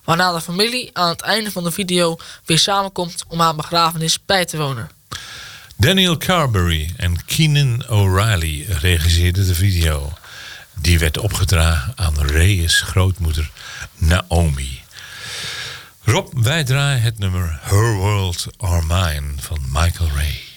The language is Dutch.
waarna de familie aan het einde van de video weer samenkomt om haar begrafenis bij te wonen. Daniel Carberry en Keenan O'Reilly regisseerden de video. Die werd opgedragen aan Ray's grootmoeder Naomi. Rob, wij draaien het nummer Her World or Mine van Michael Ray.